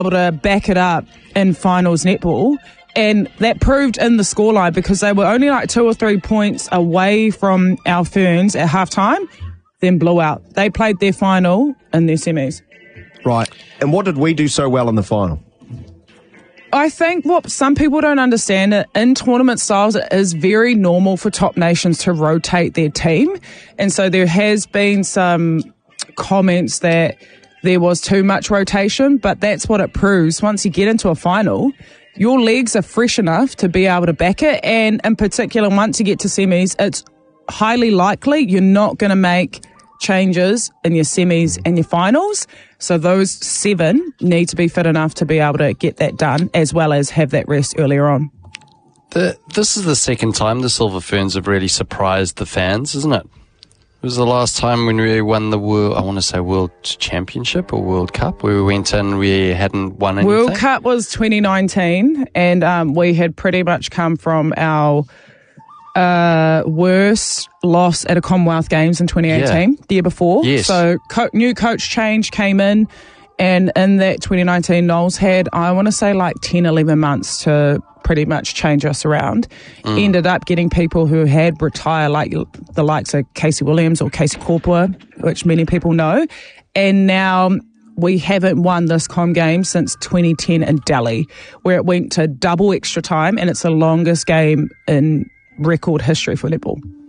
able to back it up in finals netball. And that proved in the scoreline because they were only like 2 or 3 points away from our Ferns at halftime, then blew out. They played their final in their semis. Right. And what did we do so well in the final? I think what some people don't understand, in tournament styles, it is very normal for top nations to rotate their team. And so there has been some comments that there was too much rotation, but that's what it proves. Once you get into a final, your legs are fresh enough to be able to back it. And in particular, once you get to semis, it's highly likely you're not going to make changes in your semis and your finals. So those 7 need to be fit enough to be able to get that done, as well as have that rest earlier on. This is the second time the Silver Ferns have really surprised the fans, isn't it? It was the last time when we won the World Championship or World Cup, where we went in, we hadn't won anything. World Cup was 2019, and we had pretty much come from our worst loss at a Commonwealth Games in 2018, the year before. Yes. So new coach change came in, and in that 2019, Knowles had, I want to say, like 10, 11 months to pretty much change us around. Ended up getting people who had retired, like the likes of Casey Williams or Casey Corpua, which many people know. And now we haven't won this Com game since 2010 in Delhi, where it went to double extra time, and it's the longest game in record history for netball.